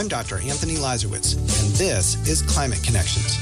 I'm Dr. Anthony Lazarowitz, and this is Climate Connections.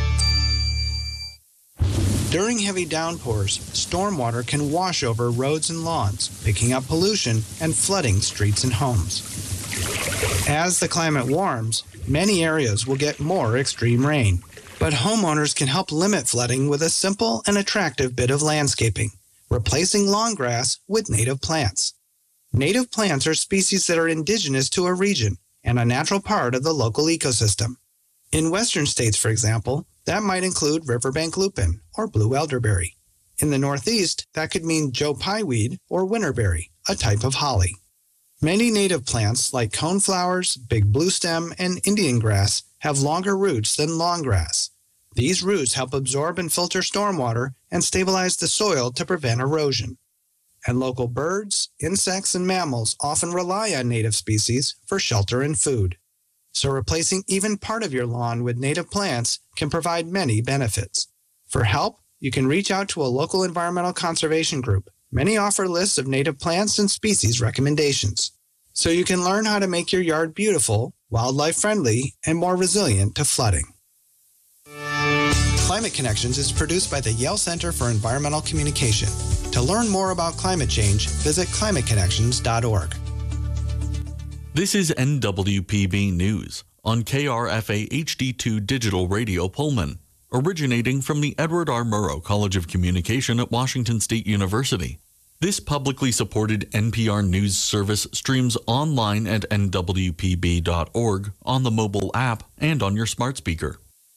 During heavy downpours, stormwater can wash over roads and lawns, picking up pollution and flooding streets and homes. As the climate warms, many areas will get more extreme rain. But homeowners can help limit flooding with a simple and attractive bit of landscaping, replacing lawn grass with native plants. Native plants are species that are indigenous to a region and a natural part of the local ecosystem. In western states, for example, that might include riverbank lupin or blue elderberry. In the Northeast, that could mean Joe Pyeweed or winterberry, a type of holly. Many native plants like coneflowers, big bluestem, and Indian grass have longer roots than long grass. These roots help absorb and filter stormwater and stabilize the soil to prevent erosion. And local birds, insects, and mammals often rely on native species for shelter and food. So replacing even part of your lawn with native plants can provide many benefits. For help, you can reach out to a local environmental conservation group. Many offer lists of native plants and species recommendations. So you can learn how to make your yard beautiful, wildlife-friendly, and more resilient to flooding. Climate Connections is produced by the Yale Center for Environmental Communication. To learn more about climate change, visit climateconnections.org. This is NWPB News on KRFA HD2 Digital Radio Pullman, originating from the Edward R. Murrow College of Communication at Washington State University. This publicly supported NPR News service streams online at nwpb.org, on the mobile app, and on your smart speaker.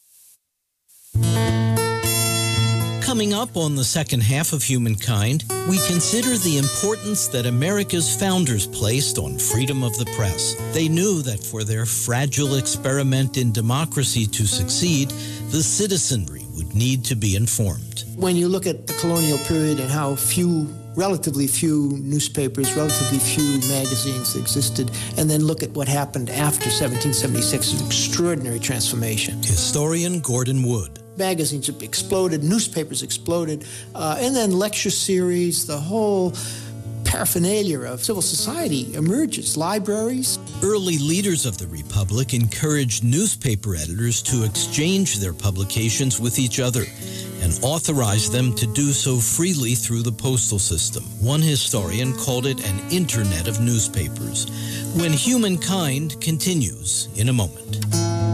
Coming up on the second half of Humankind, we consider the importance that America's founders placed on freedom of the press. They knew that for their fragile experiment in democracy to succeed, the citizenry would need to be informed. When you look at the colonial period and how relatively few newspapers, relatively few magazines existed, and then look at what happened after 1776, an extraordinary transformation. Historian Gordon Wood. Magazines exploded, newspapers exploded, and then lecture series, the whole paraphernalia of civil society emerges, libraries. Early leaders of the Republic encouraged newspaper editors to exchange their publications with each other and authorized them to do so freely through the postal system. One historian called it an internet of newspapers. When Humankind continues in a moment.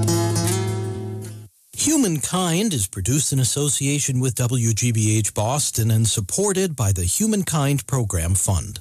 Humankind is produced in association with WGBH Boston and supported by the Humankind Program Fund.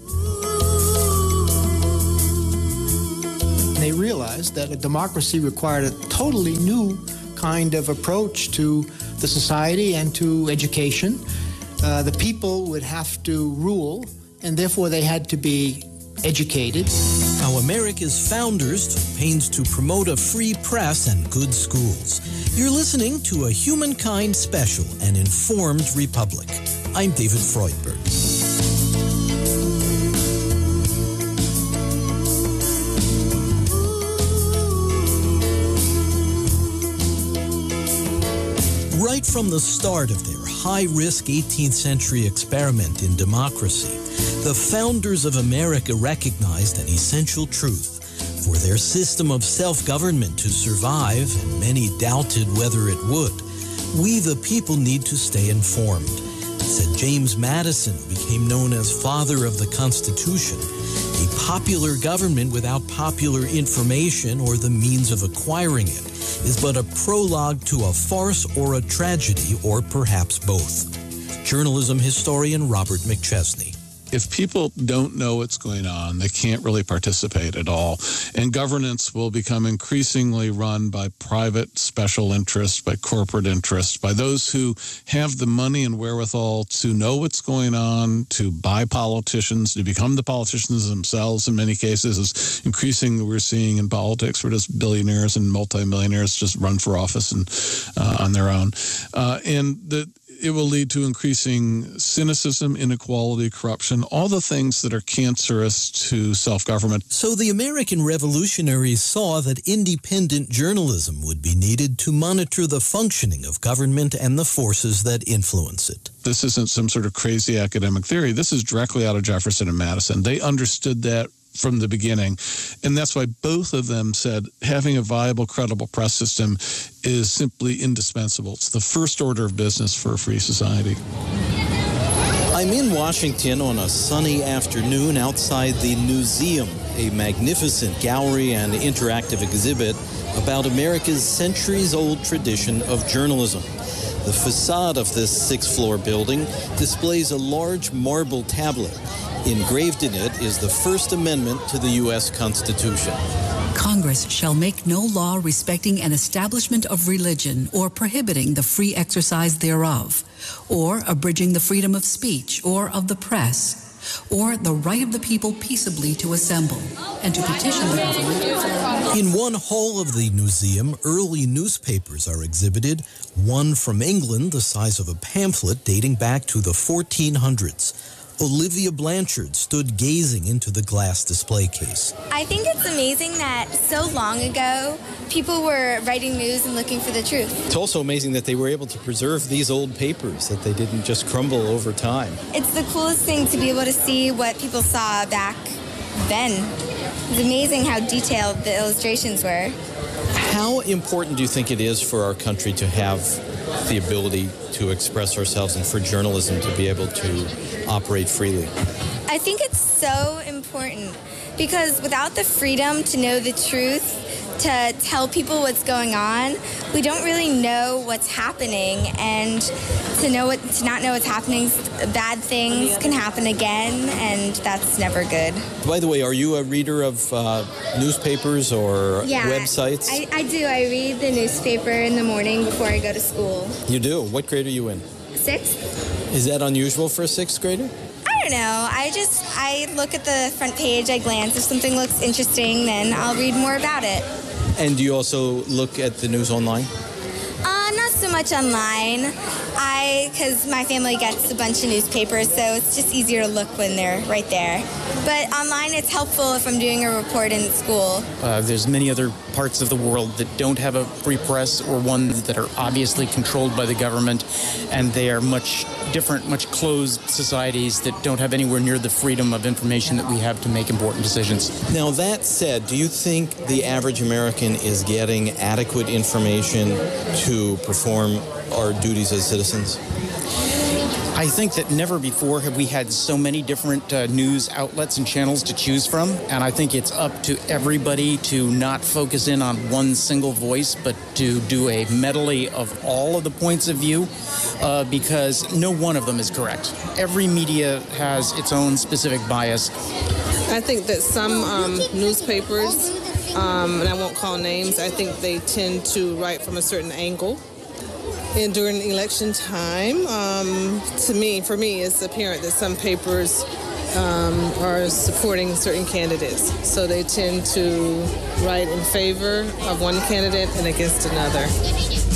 They realized that a democracy required a totally new kind of approach to the society and to education. The people would have to rule, and therefore they had to be educated. How America's founders took pains to promote a free press and good schools. You're listening to a Humankind special, An Informed Republic. I'm David Freudberg. Right from the start of their high-risk 18th century experiment in democracy, the founders of America recognized an essential truth. For their system of self-government to survive, and many doubted whether it would, we the people need to stay informed. Said James Madison, who became known as Father of the Constitution, a popular government without popular information or the means of acquiring it is but a prologue to a farce or a tragedy, or perhaps both. Journalism historian Robert McChesney. If people don't know what's going on, they can't really participate at all. And governance will become increasingly run by private special interests, by corporate interests, by those who have the money and wherewithal to know what's going on, to buy politicians, to become the politicians themselves in many cases. As increasingly we're seeing in politics, where just billionaires and multimillionaires just run for office and on their own. It will lead to increasing cynicism, inequality, corruption, all the things that are cancerous to self-government. So the American revolutionaries saw that independent journalism would be needed to monitor the functioning of government and the forces that influence it. This isn't some sort of crazy academic theory. This is directly out of Jefferson and Madison. They understood that from the beginning. And that's why both of them said having a viable, credible press system is simply indispensable. It's the first order of business for a free society. I'm in Washington on a sunny afternoon outside the Newseum, a magnificent gallery and interactive exhibit about America's centuries-old tradition of journalism. The facade of this sixth-floor building displays a large marble tablet. Engraved in it is the First Amendment to the U.S. Constitution. Congress shall make no law respecting an establishment of religion or prohibiting the free exercise thereof, or abridging the freedom of speech or of the press, or the right of the people peaceably to assemble and to petition the government. In one hall of the museum, early newspapers are exhibited, one from England the size of a pamphlet dating back to the 1400s. Olivia Blanchard stood gazing into the glass display case. I think it's amazing that so long ago, people were writing news and looking for the truth. It's also amazing that they were able to preserve these old papers, that they didn't just crumble over time. It's the coolest thing to be able to see what people saw back then. It's amazing how detailed the illustrations were. How important do you think it is for our country to have the ability to express ourselves and for journalism to be able to operate freely? I think it's so important because without the freedom to know the truth, to tell people what's going on, we don't really know what's happening, and to not know what's happening, bad things can happen again, and that's never good. By the way, are you a reader of newspapers or websites? I do. I read the newspaper in the morning before I go to school. You do? What grade are you in? 6th. Is that unusual for a 6th grader? I don't know. I look at the front page, I glance. If something looks interesting, then I'll read more about it. And do you also look at the news online? Not so much online. Because my family gets a bunch of newspapers, so it's just easier to look when they're right there. But online, it's helpful if I'm doing a report in school. There's many other parts of the world that don't have a free press, or ones that are obviously controlled by the government, and they are much different, much closed societies that don't have anywhere near the freedom of information that we have to make important decisions. Now, that said, do you think the average American is getting adequate information to perform our duties as citizens? I think that never before have we had so many different news outlets and channels to choose from, and I think it's up to everybody to not focus in on one single voice, but to do a medley of all of the points of view, because no one of them is correct. Every media has its own specific bias. I think that some newspapers, and I won't call names, I think they tend to write from a certain angle. And during election time, for me, it's apparent that some papers are supporting certain candidates. So they tend to write in favor of one candidate and against another.